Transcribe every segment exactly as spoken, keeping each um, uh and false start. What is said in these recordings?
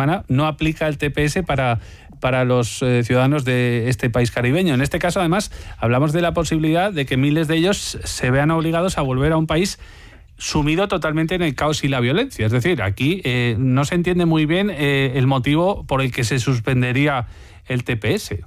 semana, no aplica el T P S para, para los eh, ciudadanos de este país caribeño. En este caso, además, hablamos de la posibilidad de que miles de ellos se vean obligados a volver a un país sumido totalmente en el caos y la violencia. Es decir, aquí eh, no se entiende muy bien eh, el motivo por el que se suspendería el T P S.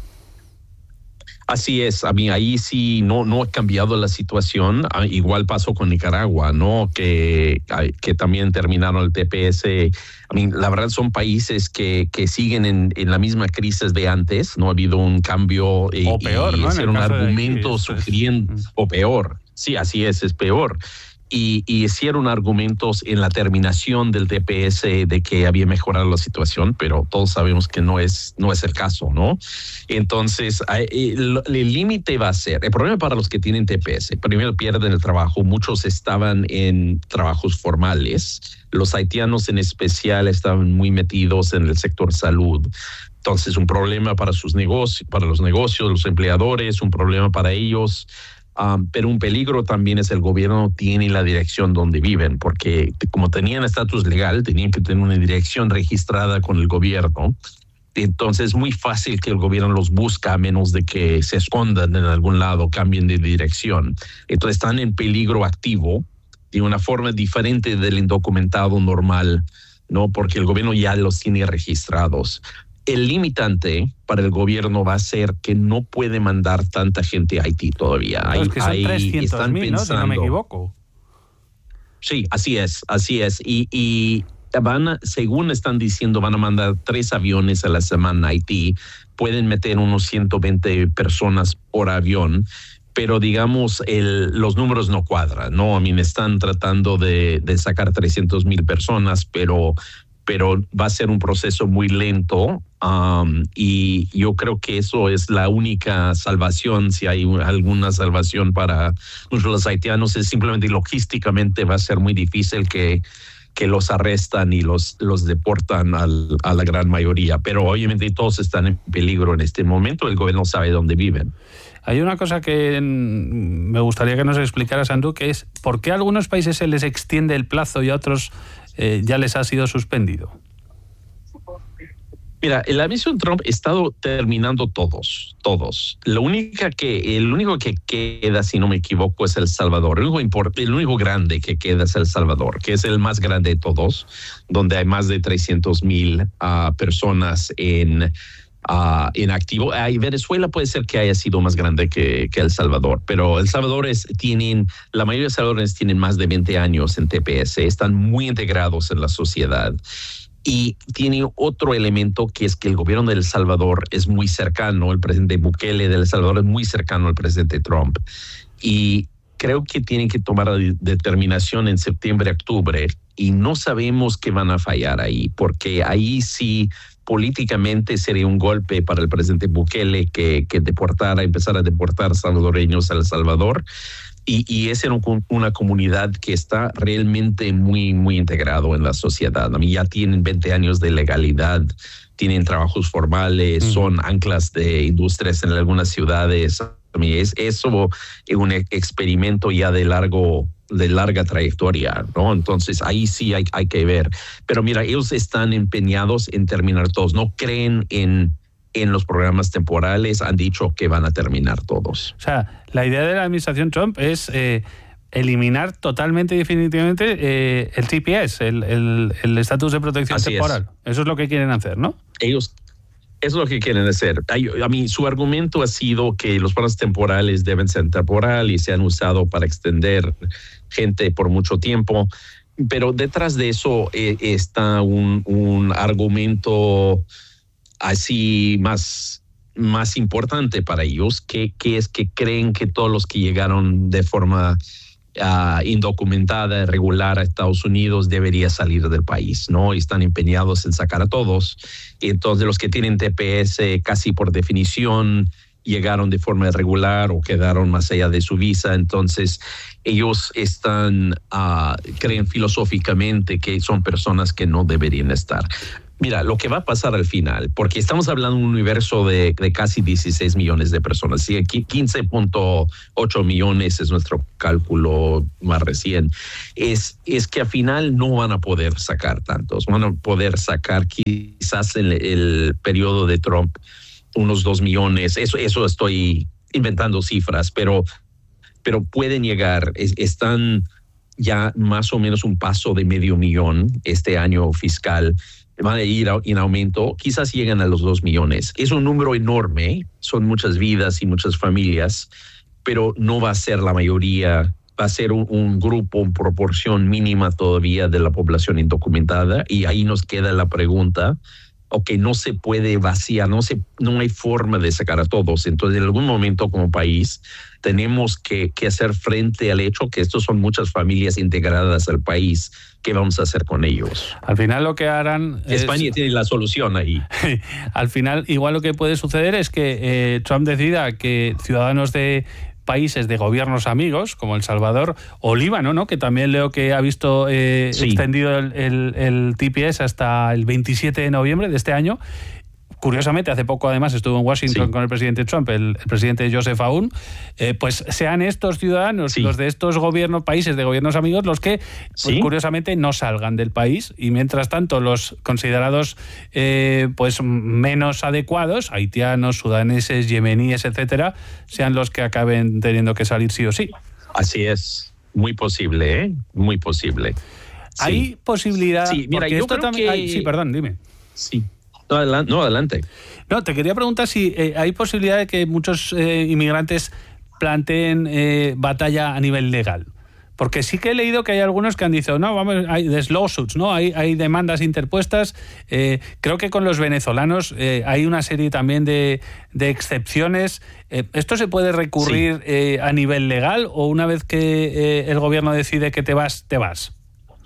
Así es, a mí ahí sí no, no ha cambiado la situación. Igual pasó con Nicaragua, ¿no? Que, que también terminaron el T P S. A mí, la verdad son países que, que siguen en, en la misma crisis de antes. No ha habido un cambio. Y, o peor, y ¿no? hicieron argumentos de... sugiriendo, es... o peor. Sí, así es, es peor. Y, y hicieron argumentos en la terminación del T P S de que había mejorado la situación, pero todos sabemos que no es, no es el caso, ¿no? Entonces, el límite va a ser, el problema para los que tienen T P S, primero pierden el trabajo, muchos estaban en trabajos formales, los haitianos en especial estaban muy metidos en el sector salud. Entonces, un problema para sus negocios, para los negocios, los empleadores, un problema para ellos. Um, pero un peligro también es el gobierno tiene la dirección donde viven, porque como tenían estatus legal, tenían que tener una dirección registrada con el gobierno. Entonces es muy fácil que el gobierno los busca a menos de que se escondan en algún lado, cambien de dirección. Entonces están en peligro activo de una forma diferente del indocumentado normal, ¿no? Porque el gobierno ya los tiene registrados. El limitante para el gobierno va a ser que no puede mandar tanta gente a Haití todavía. No, es que son trescientos mil, ¿no? Si no me equivoco. Sí, así es, así es. Y, y van a, según están diciendo, van a mandar tres aviones a la semana a Haití. Pueden meter unos ciento veinte personas por avión, pero digamos, el, los números no cuadran, ¿no? A mí me están tratando de, de sacar trescientos mil personas, pero... pero va a ser un proceso muy lento um, y yo creo que eso es la única salvación, si hay alguna salvación para los haitianos, es simplemente logísticamente va a ser muy difícil que, que los arrestan y los, los deportan al, a la gran mayoría, pero obviamente todos están en peligro en este momento, el gobierno sabe dónde viven. Hay una cosa que me gustaría que nos explicara, Sandú, que es ¿por qué a algunos países se les extiende el plazo y a otros eh, ya les ha sido suspendido? Mira, la administración Trump ha estado terminando todos, todos. Lo única que, el único que queda, si no me equivoco, es El Salvador. El único, import, el único grande que queda es El Salvador, que es el más grande de todos, donde hay más de trescientos mil uh, personas en... Uh, en activo. Uh, Venezuela puede ser que haya sido más grande que, que El Salvador, pero El Salvador es, tienen, la mayoría de salvadoreños tienen más de veinte años en T P S, están muy integrados en la sociedad. Y tiene otro elemento que es que el gobierno de El Salvador es muy cercano, el presidente Bukele de El Salvador es muy cercano al presidente Trump. Y creo que tienen que tomar la determinación en septiembre, octubre, y no sabemos qué van a fallar ahí, porque ahí sí políticamente sería un golpe para el presidente Bukele que, que deportara, empezar a deportar salvadoreños a El Salvador. Y, y es una comunidad que está realmente muy, muy integrado en la sociedad. A mí ya tienen veinte años de legalidad, tienen trabajos formales, mm. son anclas de industrias en algunas ciudades. A mí es eso es un experimento ya de largo de larga trayectoria, ¿no? Entonces ahí sí hay, hay que ver. Pero mira, ellos están empeñados en terminar todos. No creen en, en los programas temporales. Han dicho que van a terminar todos. O sea, la idea de la administración Trump es eh, eliminar totalmente y definitivamente eh, el T P S, el estatus de protección Así temporal. Es. Eso es lo que quieren hacer, ¿no? Ellos... Eso es lo que quieren hacer. A mí, su argumento ha sido que los programas temporales deben ser temporales y se han usado para extender gente por mucho tiempo. Pero detrás de eso eh, está un, un argumento así más, más importante para ellos, que, que es que creen que todos los que llegaron de forma Uh, indocumentada, irregular a Estados Unidos debería salir del país, ¿no? Y están empeñados en sacar a todos. Y entonces los que tienen T P S casi por definición llegaron de forma irregular o quedaron más allá de su visa. Entonces, ellos están, uh, creen filosóficamente que son personas que no deberían estar. Mira, lo que va a pasar al final, porque estamos hablando de un universo de, de casi dieciséis millones de personas, ¿sí? Aquí quince punto ocho millones es nuestro cálculo más recién, es, es que al final no van a poder sacar tantos, van a poder sacar quizás en el, el periodo de Trump unos dos millones, eso, eso estoy inventando cifras, pero, pero pueden llegar, es, están ya más o menos un paso de medio millón este año fiscal, van a ir en aumento, quizás llegan a los dos millones. Es un número enorme, son muchas vidas y muchas familias, pero no va a ser la mayoría, va a ser un, un grupo, una proporción mínima todavía de la población indocumentada, y ahí nos queda la pregunta, ok, no se puede vaciar, no, se, no hay forma de sacar a todos. Entonces, en algún momento como país tenemos que, que hacer frente al hecho que estos son muchas familias integradas al país. ¿Qué vamos a hacer con ellos? Al final lo que harán es... España tiene la solución ahí. Al final, igual lo que puede suceder es que eh, Trump decida que ciudadanos de países de gobiernos amigos, como El Salvador o Líbano, ¿no?, que también leo que ha visto eh, sí. extendido el, el, el T P S hasta el veintisiete de noviembre de este año. Curiosamente, hace poco además estuvo en Washington sí. con el presidente Trump, el, el presidente Joseph Aoun, eh, pues sean estos ciudadanos, sí. los de estos gobiernos, países de gobiernos amigos, los que, ¿sí? pues, curiosamente, no salgan del país, y mientras tanto los considerados eh, pues menos adecuados, haitianos, sudaneses, yemeníes, etcétera, sean los que acaben teniendo que salir sí o sí. Así es, muy posible, ¿eh? Muy posible. ¿Hay sí. posibilidad? Sí, mira, yo esto creo también... que... Ay, sí, perdón, dime. Sí. No, adelante. No, adelante. No, te quería preguntar si eh, hay posibilidad de que muchos eh, inmigrantes planteen eh, batalla a nivel legal. Porque sí que he leído que hay algunos que han dicho, no, vamos, hay lawsuits, ¿no? Hay, hay demandas interpuestas. Eh, creo que con los venezolanos eh, hay una serie también de, de excepciones. Eh, ¿Esto se puede recurrir sí. eh, a nivel legal, o una vez que eh, el gobierno decide que te vas, te vas?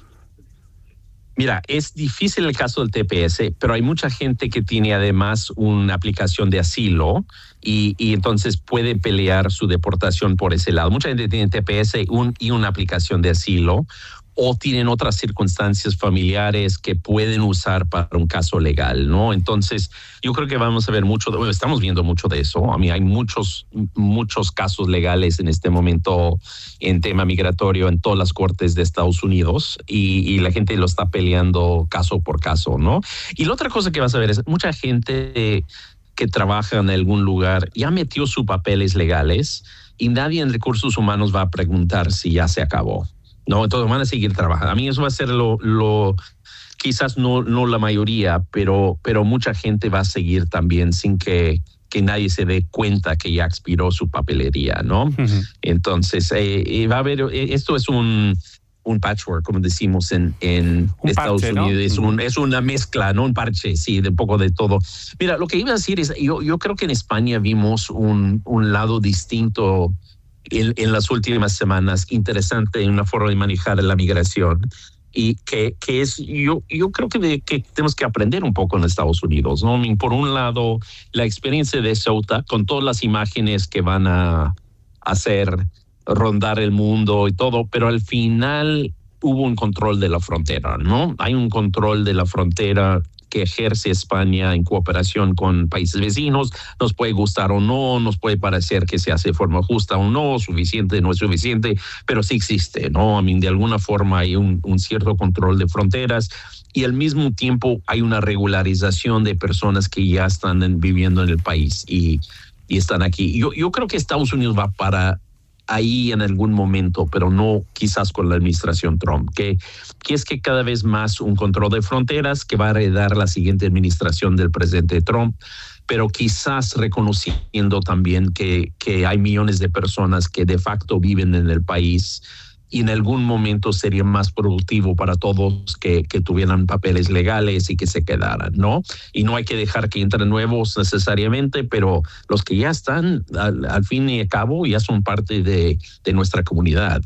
Mira, es difícil el caso del T P S, pero hay mucha gente que tiene además una aplicación de asilo y, y entonces puede pelear su deportación por ese lado. Mucha gente tiene T P S un, y una aplicación de asilo, o tienen otras circunstancias familiares que pueden usar para un caso legal, ¿no? Entonces, yo creo que vamos a ver mucho, de, bueno, estamos viendo mucho de eso. A mí hay muchos, muchos casos legales en este momento en tema migratorio en todas las cortes de Estados Unidos, y, y la gente lo está peleando caso por caso, ¿no? Y la otra cosa que vas a ver es mucha gente que trabaja en algún lugar ya metió sus papeles legales, y nadie en recursos humanos va a preguntar si ya se acabó. No, entonces van a seguir trabajando. A mí eso va a ser lo, lo quizás no, no la mayoría, pero, pero mucha gente va a seguir también sin que, que nadie se dé cuenta que ya expiró su papelería, ¿no? Uh-huh. Entonces, eh, va a haber, esto es un, un patchwork, como decimos en, en Estados parche, Unidos. ¿No? Es, un, es una mezcla, ¿no? Un parche, sí, de un poco de todo. Mira, lo que iba a decir es, yo, yo creo que en España vimos un, un lado distinto En, en las últimas semanas, interesante en una forma de manejar la migración, y que, que es, yo, yo creo que, de, que tenemos que aprender un poco en Estados Unidos, ¿no? Por un lado, la experiencia de Ceuta, con todas las imágenes que van a hacer rondar el mundo y todo, pero al final hubo un control de la frontera, ¿no? Hay un control de la frontera que ejerce España en cooperación con países vecinos. Nos puede gustar o no, nos puede parecer que se hace de forma justa o no, suficiente, no es suficiente, pero sí existe, ¿no? I mean, de alguna forma hay un, un cierto control de fronteras, y al mismo tiempo hay una regularización de personas que ya están en, viviendo en el país y, y están aquí. Yo, yo creo que Estados Unidos va para ahí en algún momento, pero no quizás con la administración Trump, que, que es que cada vez más un control de fronteras que va a heredar la siguiente administración del presidente Trump, pero quizás reconociendo también que, que hay millones de personas que de facto viven en el país, y en algún momento sería más productivo para todos que, que tuvieran papeles legales y que se quedaran, ¿no? Y no hay que dejar que entren nuevos necesariamente, pero los que ya están, al, al fin y al cabo, ya son parte de, de nuestra comunidad.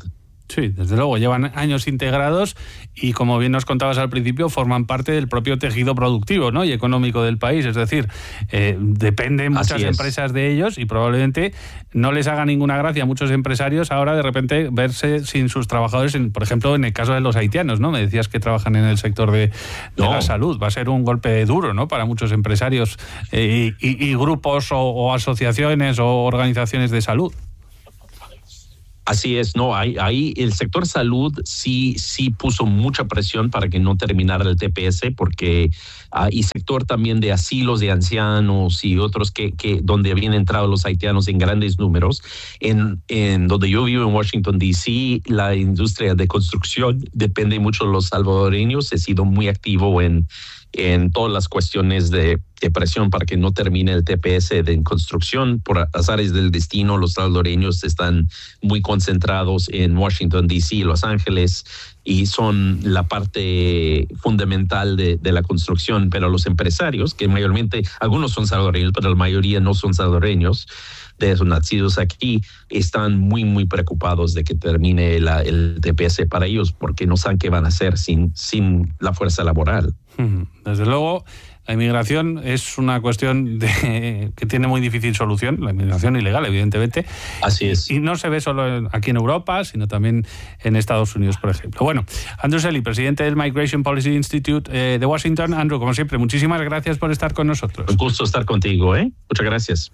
Sí, desde luego, llevan años integrados y, como bien nos contabas al principio, forman parte del propio tejido productivo, ¿no?, y económico del país. Es decir, eh, dependen muchas empresas de ellos y probablemente no les haga ninguna gracia a muchos empresarios ahora de repente verse sin sus trabajadores, en, por ejemplo, en el caso de los haitianos, ¿no? Me decías que trabajan en el sector de, de no. la salud. Va a ser un golpe duro, ¿no?, para muchos empresarios eh, y, y, y grupos o, o asociaciones o organizaciones de salud. Así es, no, ahí, ahí el sector salud sí, sí puso mucha presión para que no terminara el T P S, porque uh, y sector también de asilos de ancianos y otros que, que donde habían entrado los haitianos en grandes números. En, en donde yo vivo en Washington D C, la industria de construcción depende mucho de los salvadoreños. He sido muy activo en en todas las cuestiones de, de presión para que no termine el T P S de construcción. Por azares del destino, los salvadoreños están muy concentrados en Washington D C y Los Ángeles y son la parte fundamental de, de la construcción, pero los empresarios, que mayormente, algunos son salvadoreños, pero la mayoría no son salvadoreños, de esos nacidos aquí, están muy, muy preocupados de que termine la, el T P S para ellos, porque no saben qué van a hacer sin, sin la fuerza laboral. Desde luego, la inmigración es una cuestión de, que tiene muy difícil solución, la inmigración ilegal, evidentemente. Así es. Y no se ve solo aquí en Europa, sino también en Estados Unidos, por ejemplo. Bueno, Andrew Selley, presidente del Migration Policy Institute eh, de Washington. Andrew, como siempre, muchísimas gracias por estar con nosotros. Un gusto estar contigo, ¿eh? Muchas gracias.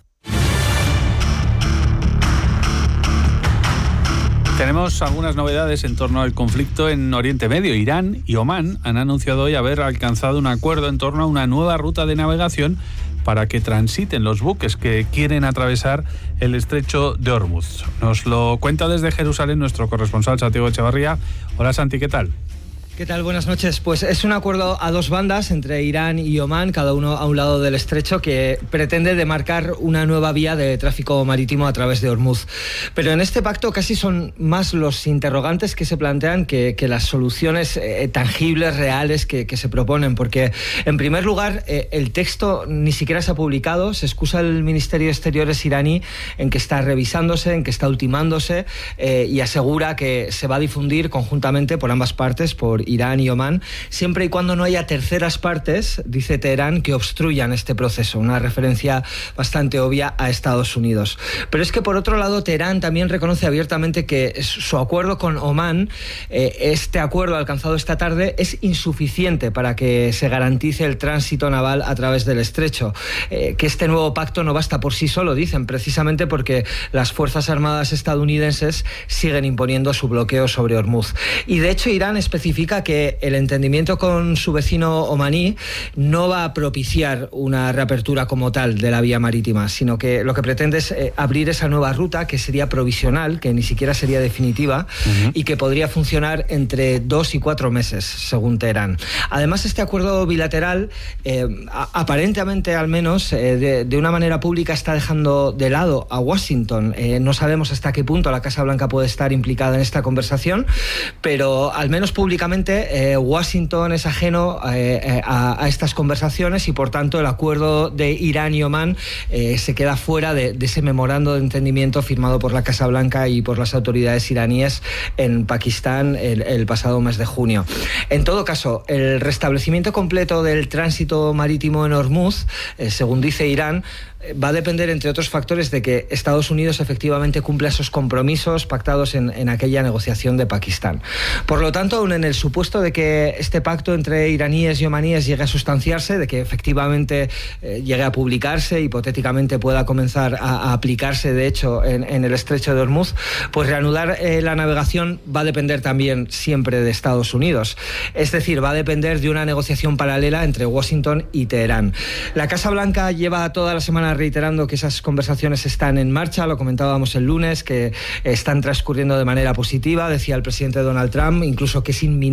Tenemos algunas novedades en torno al conflicto en Oriente Medio. Irán y Omán han anunciado hoy haber alcanzado un acuerdo en torno a una nueva ruta de navegación para que transiten los buques que quieren atravesar el estrecho de Hormuz. Nos lo cuenta desde Jerusalén nuestro corresponsal Santiago Echevarría. Hola Santi, ¿qué tal? ¿Qué tal? Buenas noches. Pues es un acuerdo a dos bandas entre Irán y Omán, cada uno a un lado del estrecho, que pretende demarcar una nueva vía de tráfico marítimo a través de Hormuz. Pero en este pacto casi son más los interrogantes que se plantean que, que las soluciones eh, tangibles, reales que, que se proponen, porque en primer lugar eh, el texto ni siquiera se ha publicado. Se excusa el Ministerio de Exteriores iraní en que está revisándose, en que está ultimándose eh, y asegura que se va a difundir conjuntamente por ambas partes, por Irán y Omán, siempre y cuando no haya terceras partes, dice Teherán, que obstruyan este proceso, una referencia bastante obvia a Estados Unidos. Pero es que, por otro lado, Teherán también reconoce abiertamente que su acuerdo con Omán, eh, este acuerdo alcanzado esta tarde, es insuficiente para que se garantice el tránsito naval a través del estrecho, eh, que este nuevo pacto no basta por sí solo, dicen, precisamente porque las Fuerzas Armadas estadounidenses siguen imponiendo su bloqueo sobre Hormuz. Y de hecho Irán especifica que el entendimiento con su vecino omaní no va a propiciar una reapertura como tal de la vía marítima, sino que lo que pretende es eh, abrir esa nueva ruta, que sería provisional, que ni siquiera sería definitiva, uh-huh. y que podría funcionar entre dos y cuatro meses, según Teherán. Además, este acuerdo bilateral, eh, a, aparentemente al menos, eh, de, de una manera pública, está dejando de lado a Washington. Eh, no sabemos hasta qué punto la Casa Blanca puede estar implicada en esta conversación, pero al menos públicamente Eh, Washington es ajeno eh, a, a estas conversaciones y, por tanto, el acuerdo de Irán y Omán eh, se queda fuera de, de ese memorando de entendimiento firmado por la Casa Blanca y por las autoridades iraníes en Pakistán el, el pasado mes de junio. En todo caso, el restablecimiento completo del tránsito marítimo en Hormuz, eh, según dice Irán, va a depender, entre otros factores, de que Estados Unidos efectivamente cumpla esos compromisos pactados en, en aquella negociación de Pakistán. Por lo tanto, aun en el supuesto de que este pacto entre iraníes y omaníes llegue a sustanciarse, de que efectivamente eh, llegue a publicarse, hipotéticamente pueda comenzar a, a aplicarse, de hecho, en, en el estrecho de Hormuz, pues reanudar eh, la navegación va a depender también siempre de Estados Unidos. Es decir, va a depender de una negociación paralela entre Washington y Teherán. La Casa Blanca lleva toda la semana reiterando que esas conversaciones están en marcha, lo comentábamos el lunes, que están transcurriendo de manera positiva. Decía el presidente Donald Trump incluso que es inminente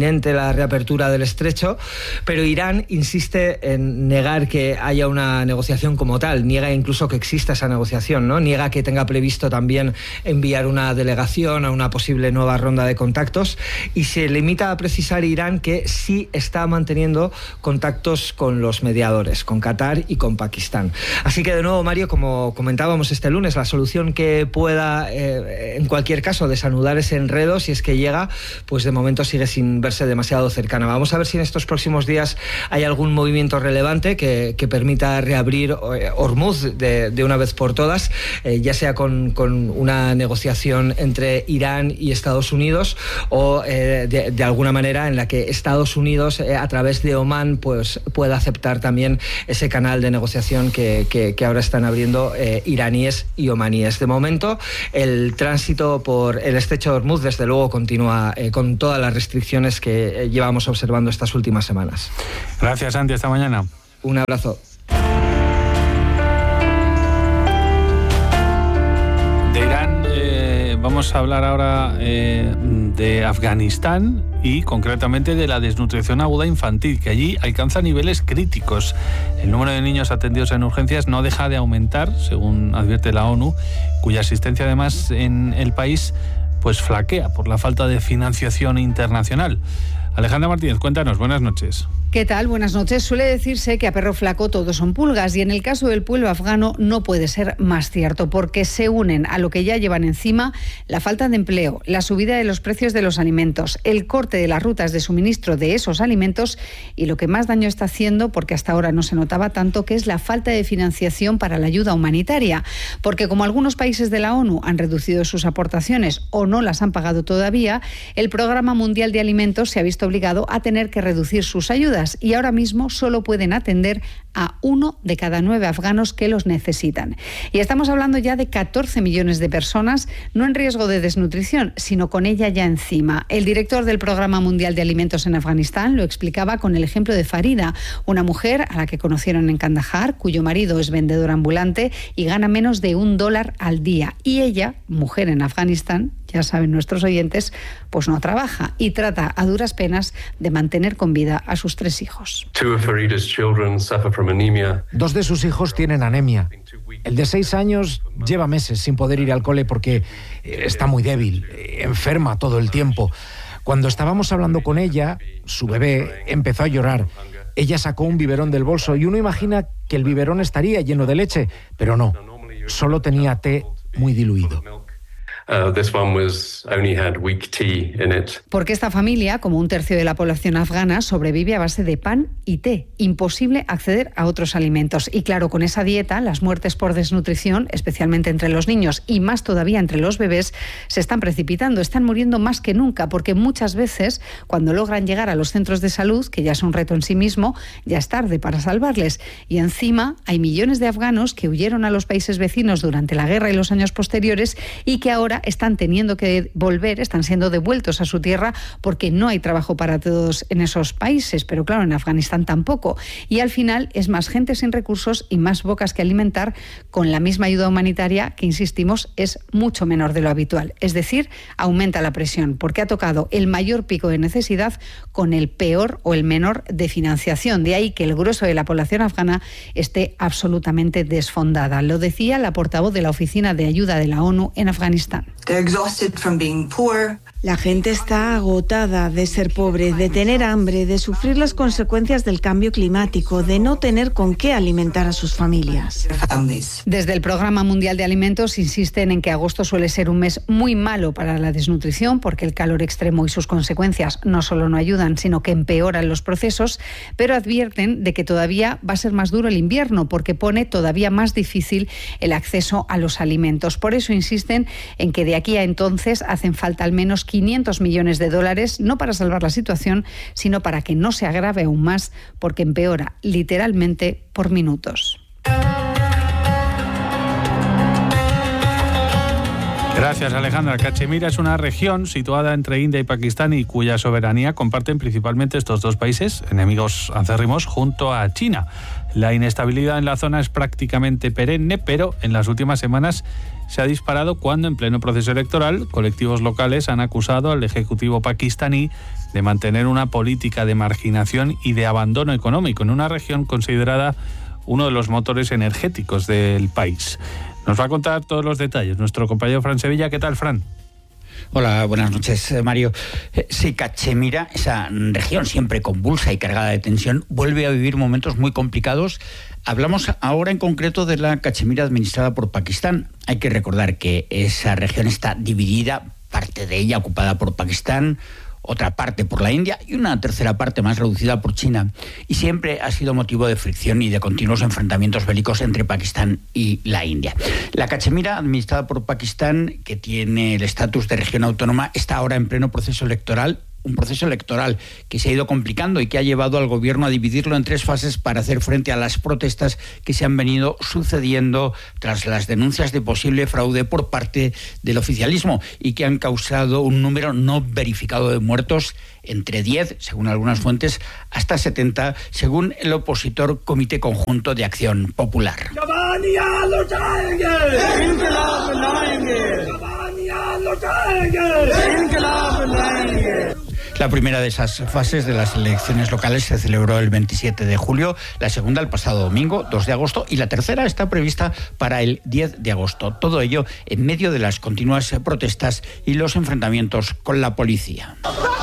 inminente la reapertura del estrecho, pero Irán insiste en negar que haya una negociación como tal, niega incluso que exista esa negociación, ¿no? Niega que tenga previsto también enviar una delegación a una posible nueva ronda de contactos, y se limita a precisar Irán que sí está manteniendo contactos con los mediadores, con Qatar y con Pakistán. Así que de nuevo, Mario, como comentábamos este lunes, la solución que pueda eh, en cualquier caso desanudar ese enredo, si es que llega, pues de momento sigue sin verse demasiado cercana. Vamos a ver si en estos próximos días hay algún movimiento relevante que, que permita reabrir eh, Hormuz de, de una vez por todas, eh, ya sea con, con una negociación entre Irán y Estados Unidos o eh, de, de alguna manera en la que Estados Unidos eh, a través de Omán pues pueda aceptar también ese canal de negociación que, que, que ahora están abriendo eh, iraníes y omaníes. De momento, el tránsito por el estrecho de Hormuz desde luego continúa eh, con todas las restricciones que eh, llevamos observando estas últimas semanas. Gracias, Santi, hasta mañana. Un abrazo. De Irán eh, vamos a hablar ahora eh, de Afganistán y concretamente de la desnutrición aguda infantil, que allí alcanza niveles críticos. El número de niños atendidos en urgencias no deja de aumentar, según advierte la ONU, cuya asistencia además en el país pues flaquea por la falta de financiación internacional. Alejandra Martínez, cuéntanos, buenas noches. ¿Qué tal? Buenas noches. Suele decirse que a perro flaco todos son pulgas, y en el caso del pueblo afgano no puede ser más cierto, porque se unen a lo que ya llevan encima la falta de empleo, la subida de los precios de los alimentos, el corte de las rutas de suministro de esos alimentos y lo que más daño está haciendo, porque hasta ahora no se notaba tanto, que es la falta de financiación para la ayuda humanitaria. Porque como algunos países de la ONU han reducido sus aportaciones o no las han pagado todavía, el Programa Mundial de Alimentos se ha visto obligado a tener que reducir sus ayudas, y ahora mismo solo pueden atender a uno de cada nueve afganos que los necesitan. Y estamos hablando ya de catorce millones de personas, no en riesgo de desnutrición, sino con ella ya encima. El director del Programa Mundial de Alimentos en Afganistán lo explicaba con el ejemplo de Farida, una mujer a la que conocieron en Kandahar, cuyo marido es vendedor ambulante y gana menos de un dólar al día. Y ella, mujer en Afganistán, ya saben nuestros oyentes, pues no trabaja y trata a duras penas de mantener con vida a sus tres hijos. Dos de sus hijos tienen anemia. El de seis años lleva meses sin poder ir al cole porque está muy débil, enferma todo el tiempo. Cuando estábamos hablando con ella, su bebé empezó a llorar. Ella sacó un biberón del bolso y uno imagina que el biberón estaría lleno de leche, pero no, solo tenía té muy diluido. Uh, this one was only had weak tea in it. Porque esta familia, como un tercio de la población afgana, sobrevive a base de pan y té. Imposible acceder a otros alimentos. Y claro, con esa dieta, las muertes por desnutrición, especialmente entre los niños y más todavía entre los bebés, se están precipitando. Están muriendo más que nunca, porque muchas veces, cuando logran llegar a los centros de salud, que ya es un reto en sí mismo, ya es tarde para salvarles. Y encima, hay millones de afganos que huyeron a los países vecinos durante la guerra y los años posteriores y que ahora están teniendo que volver, están siendo devueltos a su tierra porque no hay trabajo para todos en esos países, pero claro, en Afganistán tampoco. Y al final es más gente sin recursos y más bocas que alimentar con la misma ayuda humanitaria que, insistimos, es mucho menor de lo habitual. Es decir, aumenta la presión porque ha tocado el mayor pico de necesidad con el peor o el menor de financiación. De ahí que el grueso de la población afgana esté absolutamente desfondada. Lo decía la portavoz de la Oficina de Ayuda de la ONU en Afganistán. La gente está agotada de ser pobre, de tener hambre, de sufrir las consecuencias del cambio climático, de no tener con qué alimentar a sus familias. Desde el Programa Mundial de Alimentos insisten en que agosto suele ser un mes muy malo para la desnutrición porque el calor extremo y sus consecuencias no solo no ayudan, sino que empeoran los procesos, pero advierten de que todavía va a ser más duro el invierno porque pone todavía más difícil el acceso a los alimentos. Por eso insisten en que de aquí a entonces hacen falta al menos quinientos millones de dólares, no para salvar la situación, sino para que no se agrave aún más, porque empeora literalmente por minutos. Gracias, Alejandra. Cachemira es una región situada entre India y Pakistán y cuya soberanía comparten principalmente estos dos países, enemigos acérrimos, junto a China. La inestabilidad en la zona es prácticamente perenne, pero en las últimas semanas se ha disparado cuando, en pleno proceso electoral, colectivos locales han acusado al Ejecutivo pakistaní de mantener una política de marginación y de abandono económico en una región considerada uno de los motores energéticos del país. Nos va a contar todos los detalles nuestro compañero Fran Sevilla. ¿Qué tal, Fran? Hola, buenas noches, Mario. Sí, Cachemira, esa región siempre convulsa y cargada de tensión, vuelve a vivir momentos muy complicados. Hablamos ahora en concreto de la Cachemira administrada por Pakistán. Hay que recordar que esa región está dividida, parte de ella ocupada por Pakistán, otra parte por la India y una tercera parte más reducida por China. Y siempre ha sido motivo de fricción y de continuos enfrentamientos bélicos entre Pakistán y la India. La Cachemira, administrada por Pakistán, que tiene el estatus de región autónoma, está ahora en pleno proceso electoral. Un proceso electoral que se ha ido complicando y que ha llevado al gobierno a dividirlo en tres fases para hacer frente a las protestas que se han venido sucediendo tras las denuncias de posible fraude por parte del oficialismo y que han causado un número no verificado de muertos, entre diez, según algunas fuentes, hasta setenta, según el opositor Comité Conjunto de Acción Popular. La primera de esas fases de las elecciones locales se celebró el veintisiete de julio, la segunda el pasado domingo, dos de agosto, y la tercera está prevista para el diez de agosto. Todo ello en medio de las continuas protestas y los enfrentamientos con la policía.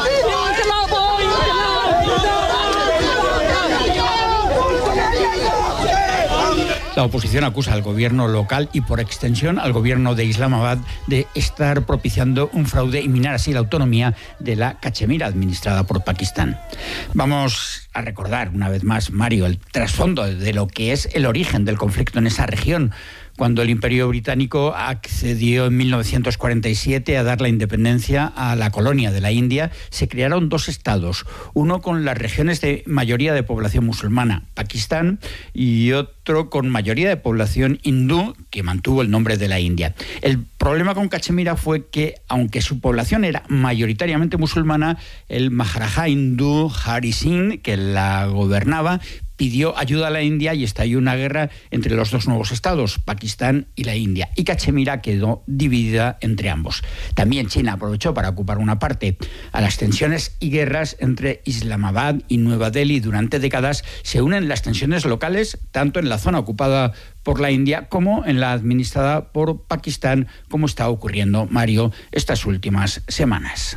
La oposición acusa al gobierno local y, por extensión, al gobierno de Islamabad de estar propiciando un fraude y minar así la autonomía de la Cachemira administrada por Pakistán. Vamos a recordar una vez más, Mario, el trasfondo de lo que es el origen del conflicto en esa región. Cuando el Imperio Británico accedió en mil novecientos cuarenta y siete a dar la independencia a la colonia de la India, se crearon dos estados, uno con las regiones de mayoría de población musulmana, Pakistán, y otro con mayoría de población hindú, que mantuvo el nombre de la India. El problema con Cachemira fue que, aunque su población era mayoritariamente musulmana, el Maharaja hindú Hari Singh, que la gobernaba, pidió ayuda a la India y estalló una guerra entre los dos nuevos estados, Pakistán y la India, y Cachemira quedó dividida entre ambos. También China aprovechó para ocupar una parte. A las tensiones y guerras entre Islamabad y Nueva Delhi durante décadas se unen las tensiones locales, tanto en la zona ocupada por la India como en la administrada por Pakistán, como está ocurriendo, Mario, estas últimas semanas.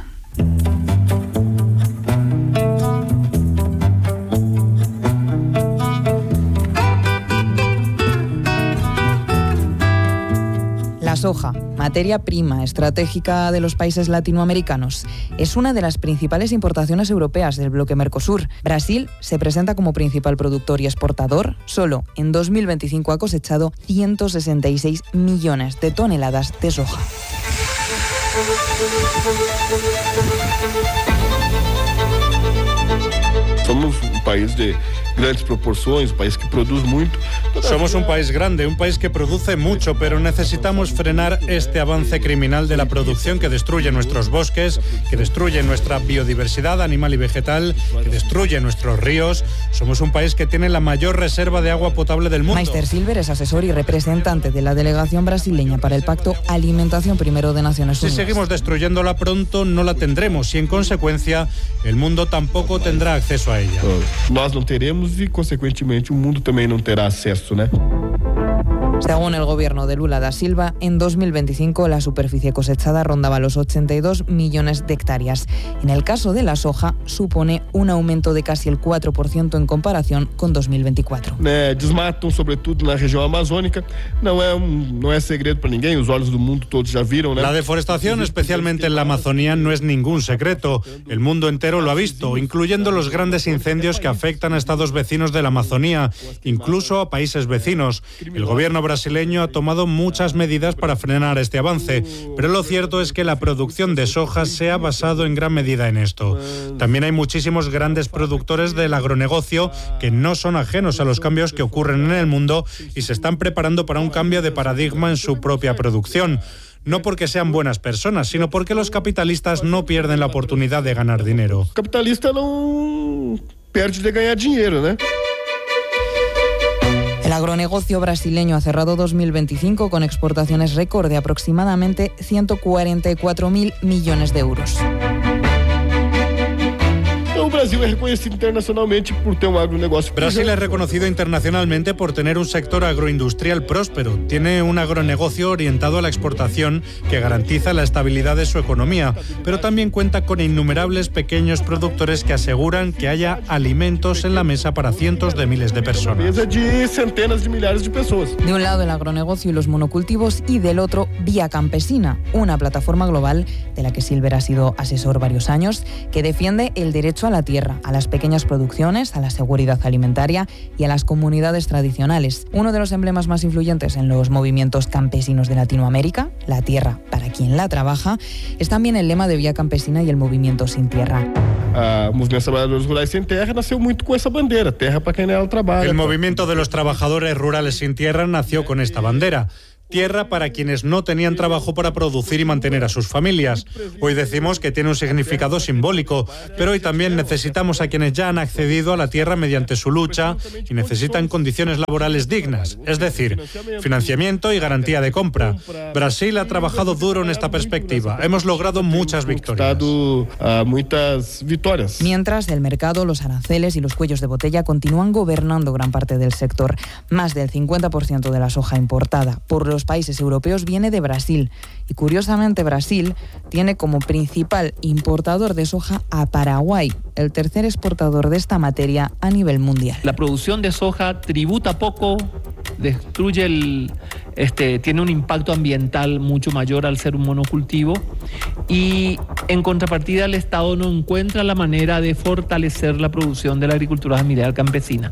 La soja, materia prima estratégica de los países latinoamericanos, es una de las principales importaciones europeas del bloque Mercosur. Brasil se presenta como principal productor y exportador. Solo en dos mil veinticinco ha cosechado ciento sesenta y seis millones de toneladas de soja. Somos un país de grandes proporciones, un país que produce mucho. Somos un país grande, un país que produce mucho, pero necesitamos frenar este avance criminal de la producción que destruye nuestros bosques, que destruye nuestra biodiversidad animal y vegetal, que destruye nuestros ríos. Somos un país que tiene la mayor reserva de agua potable del mundo. Meister Silver es asesor y representante de la delegación brasileña para el Pacto Alimentación Primero de Naciones Unidas. Si seguimos destruyéndola pronto, no la tendremos y, en consecuencia, el mundo tampoco tendrá acceso a ella. Nós não teremos e, consecuentemente, o mundo também não terá acesso, né? Según el gobierno de Lula da Silva, en dos mil veinticinco la superficie cosechada rondaba los ochenta y dos millones de hectáreas. En el caso de la soja, supone un aumento de casi el cuatro por ciento en comparación con dos mil veinticuatro. É, desmatam, sobretudo na região amazônica. Não é, um, não é segredo para ninguém, os olhos do mundo todos já viram, né? La deforestación, especialmente en la Amazonía, no es ningún secreto. El mundo entero lo ha visto, incluyendo los grandes incendios que afectan a estados vecinos de la Amazonía, incluso a países vecinos. El gobierno brasileño ha tomado muchas medidas para frenar este avance, pero lo cierto es que la producción de soja se ha basado en gran medida en esto. También hay muchísimos grandes productores del agronegocio que no son ajenos a los cambios que ocurren en el mundo y se están preparando para un cambio de paradigma en su propia producción. No porque sean buenas personas, sino porque los capitalistas no pierden la oportunidad de ganar dinero. Capitalista no pierde de ganar dinero, ¿no? agronegocio brasileño ha cerrado dos mil veinticinco con exportaciones récord de aproximadamente ciento cuarenta y cuatro mil millones de euros. Brasil es reconocido internacionalmente por tener un agronegocio. Brasil es reconocido internacionalmente por tener un sector agroindustrial próspero. Tiene un agronegocio orientado a la exportación que garantiza la estabilidad de su economía, pero también cuenta con innumerables pequeños productores que aseguran que haya alimentos en la mesa para cientos de miles de personas. De centenas de millares de personas. De un lado el agronegocio y los monocultivos y del otro Vía Campesina, una plataforma global de la que Silver ha sido asesor varios años, que defiende el derecho a la tierra, a las pequeñas producciones, a la seguridad alimentaria y a las comunidades tradicionales. Uno de los emblemas más influyentes en los movimientos campesinos de Latinoamérica, la tierra para quien la trabaja, es también el lema de Vía Campesina y el movimiento Sin Tierra. El movimiento Trabajadores Rurales Sin Tierra nació mucho con esa bandera, tierra para quien ela trabaja. El movimiento de los trabajadores rurales sin tierra nació con esta bandera. Tierra para quienes no tenían trabajo para producir y mantener a sus familias. Hoy decimos que tiene un significado simbólico, pero hoy también necesitamos a quienes ya han accedido a la tierra mediante su lucha y necesitan condiciones laborales dignas, es decir, financiamiento y garantía de compra. Brasil ha trabajado duro en esta perspectiva. Hemos logrado muchas victorias. Muchas victorias. Mientras, el mercado, los aranceles y los cuellos de botella continúan gobernando gran parte del sector. Más del cincuenta por ciento de la soja importada por los los países europeos viene de Brasil. Y curiosamente Brasil tiene como principal importador de soja a Paraguay, el tercer exportador de esta materia a nivel mundial. La producción de soja tributa poco, destruye el, este, tiene un impacto ambiental mucho mayor al ser un monocultivo y en contrapartida el Estado no encuentra la manera de fortalecer la producción de la agricultura familiar campesina.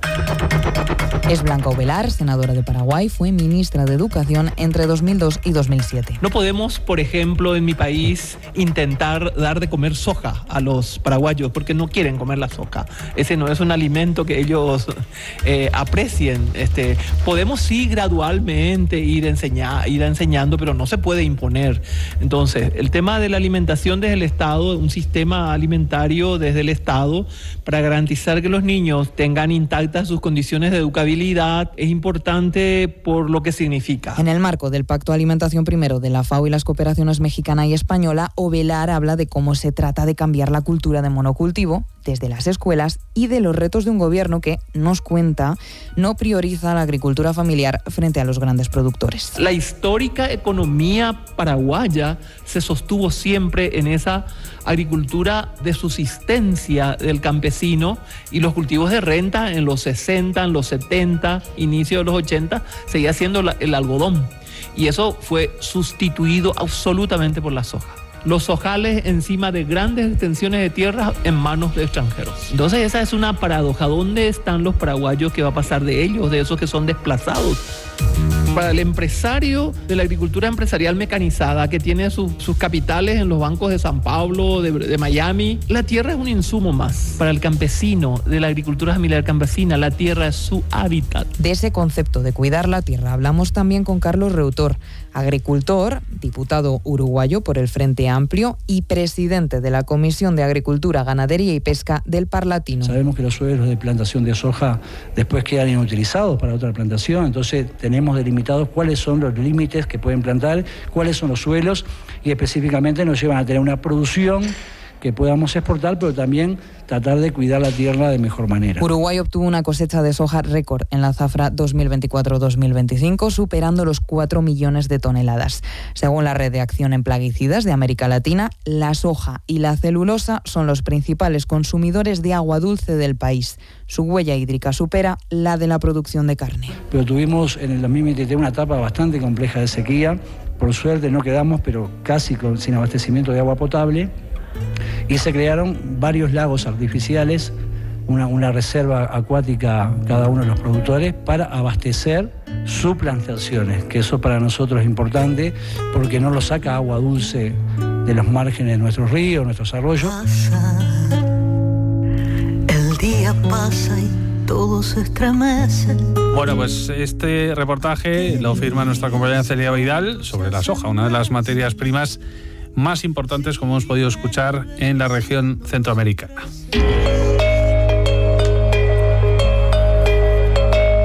Es Blanca Ovelar, senadora de Paraguay, fue ministra de Educación entre dos mil dos y dos mil siete. No podemos, por ejemplo, en mi país intentar dar de comer soja a los paraguayos porque no quieren comer la soja. Ese no es un alimento que ellos eh, aprecien. Este, podemos sí gradualmente ir, enseñar, ir enseñando, pero no se puede imponer. Entonces, el tema de la alimentación desde el Estado, un sistema alimentario desde el Estado para garantizar que los niños tengan intactas sus condiciones de educabilidad es importante por lo que significa. En el marco del Pacto Alimentación Primero de la FAO y las cooperaciones mexicana y española, Ovelar habla de cómo se trata de cambiar la cultura de monocultivo desde las escuelas y de los retos de un gobierno que, nos cuenta, no prioriza la agricultura familiar frente a los grandes productores. La histórica economía paraguaya se sostuvo siempre en esa agricultura de subsistencia del campesino y los cultivos de renta en los sesenta, en los setenta, inicio de los ochenta, seguía siendo la, el algodón. Y eso fue sustituido absolutamente por la soja. Los sojales encima de grandes extensiones de tierra en manos de extranjeros. Entonces esa es una paradoja. ¿Dónde están los paraguayos? ¿Qué va a pasar de ellos, de esos que son desplazados? Para el empresario de la agricultura empresarial mecanizada que tiene su, sus capitales en los bancos de San Pablo, de, de Miami, la tierra es un insumo más. Para el campesino de la agricultura familiar campesina, la tierra es su hábitat. De ese concepto de cuidar la tierra hablamos también con Carlos Reutor, agricultor, diputado uruguayo por el Frente Amplio y presidente de la Comisión de Agricultura, Ganadería y Pesca del Parlatino. Sabemos que los suelos de plantación de soja después quedan inutilizados para otra plantación, entonces tenemos delimitados cuáles son los límites que pueden plantar, cuáles son los suelos y específicamente nos llevan a tener una producción que podamos exportar, pero también tratar de cuidar la tierra de mejor manera. Uruguay obtuvo una cosecha de soja récord en la zafra dos mil veinticuatro dos mil veinticinco, superando los cuatro millones de toneladas. Según la Red de Acción en Plaguicidas de América Latina, la soja y la celulosa son los principales consumidores de agua dulce del país. Su huella hídrica supera la de la producción de carne. Pero tuvimos en el dos mil veintitrés una etapa bastante compleja de sequía. Por suerte no quedamos, pero casi con, sin abastecimiento de agua potable. Y se crearon varios lagos artificiales, una, una reserva acuática cada uno de los productores para abastecer sus plantaciones, que eso para nosotros es importante porque no lo saca agua dulce de los márgenes de nuestros ríos, nuestros arroyos. El día pasa y todo se estremece. Bueno, pues este reportaje lo firma nuestra compañera Celia Vidal sobre la soja, una de las materias primas más importantes, como hemos podido escuchar, en la región centroamericana.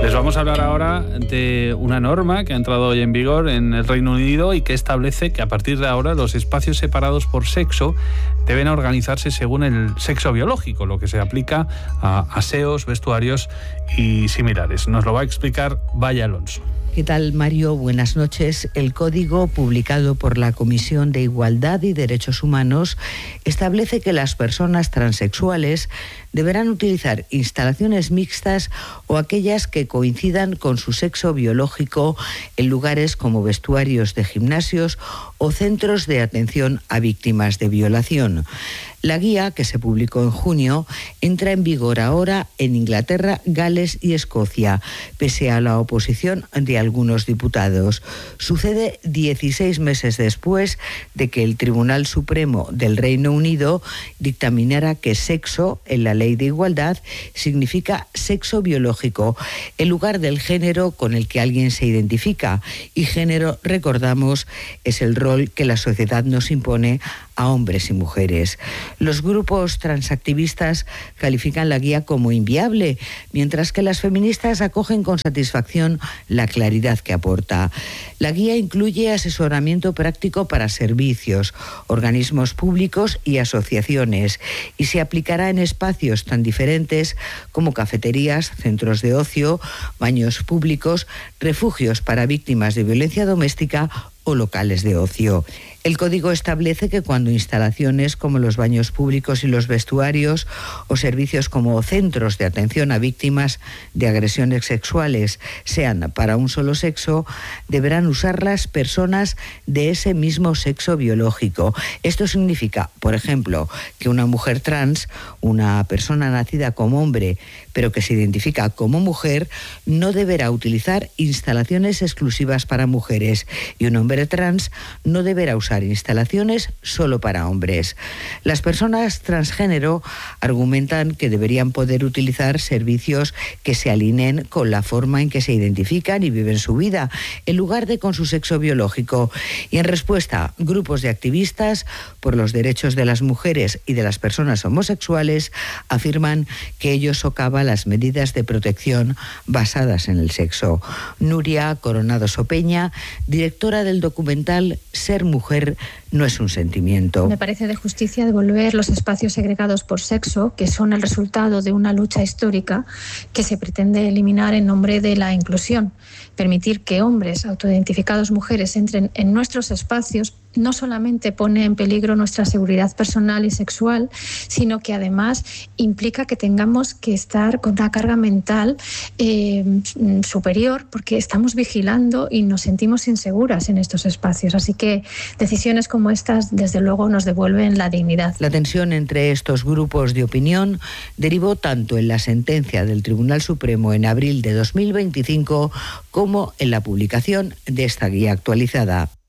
Les vamos a hablar ahora de una norma que ha entrado hoy en vigor en el Reino Unido y que establece que a partir de ahora los espacios separados por sexo deben organizarse según el sexo biológico, lo que se aplica a aseos, vestuarios y similares. Nos lo va a explicar Vaya Alonso. ¿Qué tal, Mario? Buenas noches. El código publicado por la Comisión de Igualdad y Derechos Humanos establece que las personas transexuales deberán utilizar instalaciones mixtas o aquellas que coincidan con su sexo biológico en lugares como vestuarios de gimnasios o centros de atención a víctimas de violación. La guía, que se publicó en junio, entra en vigor ahora en Inglaterra, Gales y Escocia, pese a la oposición de algunos diputados. Sucede dieciséis meses después de que el Tribunal Supremo del Reino Unido dictaminara que sexo, en la Ley de Igualdad, significa sexo biológico, el lugar del género con el que alguien se identifica. Y género, recordamos, es el rol que la sociedad nos impone a hombres y mujeres. Los grupos transactivistas califican la guía como inviable, mientras que las feministas acogen con satisfacción la claridad que aporta. La guía incluye asesoramiento práctico para servicios, organismos públicos y asociaciones, y se aplicará en espacios tan diferentes como cafeterías, centros de ocio, baños públicos, refugios para víctimas de violencia doméstica o locales de ocio. El código establece que cuando instalaciones como los baños públicos y los vestuarios o servicios como centros de atención a víctimas de agresiones sexuales sean para un solo sexo, deberán usarlas personas de ese mismo sexo biológico. Esto significa, por ejemplo, que una mujer trans, una persona nacida como hombre, pero que se identifica como mujer, no deberá utilizar instalaciones exclusivas para mujeres, y un hombre trans no deberá usar instalaciones solo para hombres. Las personas transgénero argumentan que deberían poder utilizar servicios que se alineen con la forma en que se identifican y viven su vida, en lugar de con su sexo biológico. Y en respuesta, grupos de activistas por los derechos de las mujeres y de las personas homosexuales afirman que ello socava las medidas de protección basadas en el sexo. Nuria Coronado Sopeña, directora del documental Ser mujer no es un sentimiento. Me parece de justicia devolver los espacios segregados por sexo, que son el resultado de una lucha histórica que se pretende eliminar en nombre de la inclusión. Permitir que hombres autoidentificados mujeres entren en nuestros espacios no solamente pone en peligro nuestra seguridad personal y sexual, sino que además implica que tengamos que estar con una carga mental eh, superior, porque estamos vigilando y nos sentimos inseguras en estos espacios. Así que decisiones como estas, desde luego, nos devuelven la dignidad. La tensión entre estos grupos de opinión derivó tanto en la sentencia del Tribunal Supremo en abril de dos mil veinticinco como en la publicación de esta guía actualizada.